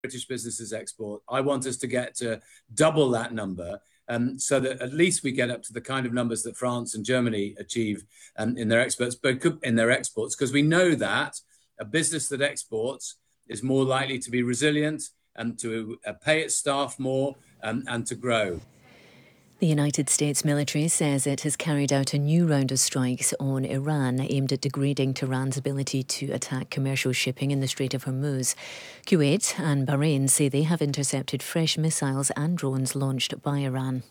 British businesses export. I want us to get to double that number, so that at least we get up to the kind of numbers that France and Germany achieve in their exports, because we know that a business that exports is more likely to be resilient and to pay its staff more and to grow. The United States military says it has carried out a new round of strikes on Iran aimed at degrading Tehran's ability to attack commercial shipping in the Strait of Hormuz. Kuwait and Bahrain say they have intercepted fresh missiles and drones launched by Iran.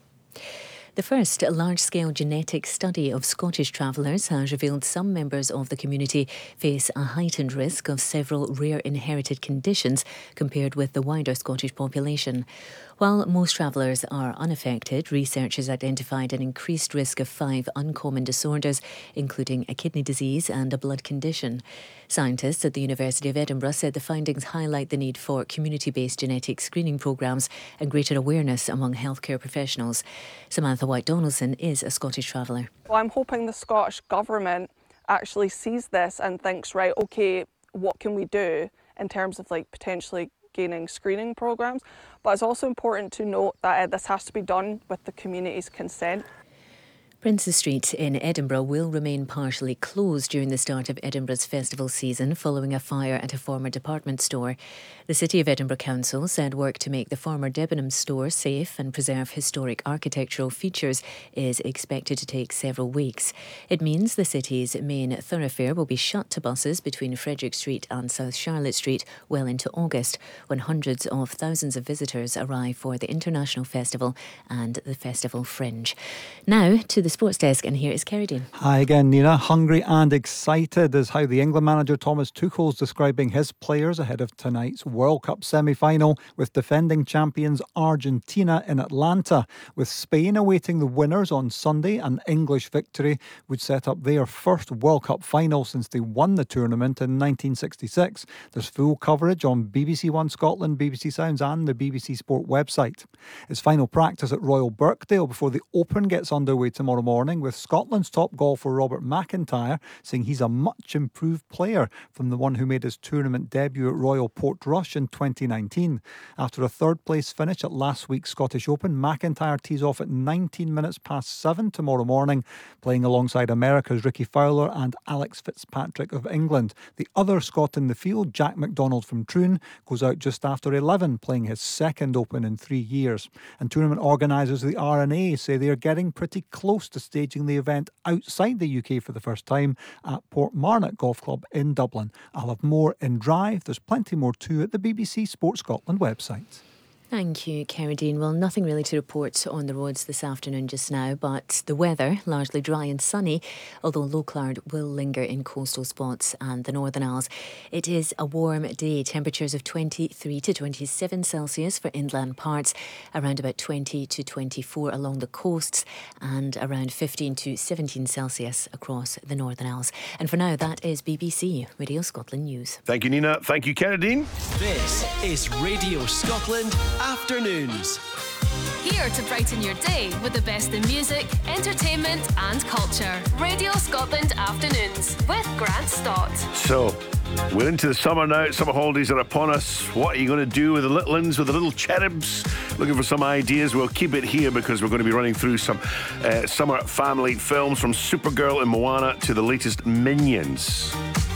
The first large-scale genetic study of Scottish travellers has revealed some members of the community face a heightened risk of several rare inherited conditions compared with the wider Scottish population. While most travellers are unaffected, researchers identified an increased risk of 5 uncommon disorders, including a kidney disease and a blood condition. Scientists at the University of Edinburgh said the findings highlight the need for community-based genetic screening programmes and greater awareness among healthcare professionals. Samantha White-Donaldson is a Scottish traveller. Well, I'm hoping the Scottish Government actually sees this and thinks, right, OK, what can we do in terms of potentially gaining screening programmes? But it's also important to note that this has to be done with the community's consent. Princes Street in Edinburgh will remain partially closed during the start of Edinburgh's festival season following a fire at a former department store. The City of Edinburgh Council said work to make the former Debenhams store safe and preserve historic architectural features is expected to take several weeks. It means the city's main thoroughfare will be shut to buses between Frederick Street and South Charlotte Street well into August, when hundreds of thousands of visitors arrive for the International Festival and the Festival Fringe. Now to the Sports Desk, and here is Kerry Dean. Hi again, Nina. Hungry and excited is how the England manager Thomas Tuchel's describing his players ahead of tonight's World Cup semi-final with defending champions Argentina in Atlanta. With Spain awaiting the winners on Sunday, an English victory would set up their first World Cup final since they won the tournament in 1966. There's full coverage on BBC One Scotland, BBC Sounds and the BBC Sport website. It's final practice at Royal Birkdale before the Open gets underway tomorrow morning, with Scotland's top golfer Robert McIntyre saying he's a much improved player from the one who made his tournament debut at Royal Portrush in 2019. After a third place finish at last week's Scottish Open, McIntyre tees off at 19 minutes past 7 tomorrow morning, playing alongside America's Ricky Fowler and Alex Fitzpatrick of England. The other Scot in the field, Jack McDonald from Troon, goes out just after 11, playing his second Open in 3 years. And tournament organisers, the R&A, say they are getting pretty close to staging the event outside the UK for the first time at Portmarnock Golf Club in Dublin. I'll have more in Drive. There's plenty more too at the BBC Sport Scotland website. Thank you, Kerry Dean. Well, nothing really to report on the roads this afternoon just now, but the weather largely dry and sunny, although low cloud will linger in coastal spots and the Northern Isles. It is a warm day, temperatures of 23 to 27 Celsius for inland parts, around about 20 to 24 along the coasts, and around 15 to 17 Celsius across the Northern Isles. And for now, that is BBC Radio Scotland News. Thank you, Nina. Thank you, Kerry Dean. This is Radio Scotland Afternoons. Here to brighten your day with the best in music, entertainment and culture. Radio Scotland Afternoons with Grant Stott. So, we're into the summer now. Summer holidays are upon us. What are you going to do with the little ones, with the little cherubs? Looking for some ideas? We'll keep it here because we're going to be running through some summer family films, from Supergirl and Moana to the latest Minions.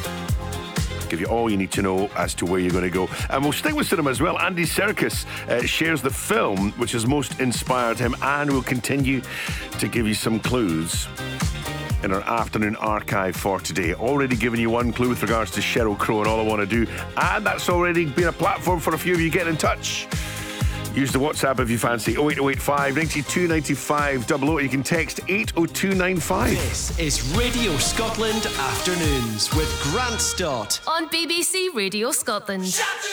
Give you all you need to know as to where you're going to go. And we'll stick with cinema as well. Andy Serkis shares the film which has most inspired him, and we'll continue to give you some clues in our afternoon archive for today. Already given you one clue with regards to Sheryl Crow and All I Want to Do, and that's already been a platform for a few of you getting in touch. Use the WhatsApp if you fancy, 08085 92 95 00. You can text 80295. This is Radio Scotland Afternoons with Grant Stott on BBC Radio Scotland.